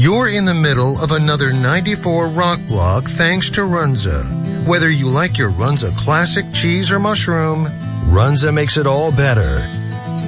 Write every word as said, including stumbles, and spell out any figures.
You're in the middle of another ninety-four Rock Block thanks to Runza. Whether you like your Runza classic cheese or mushroom, Runza makes it all better.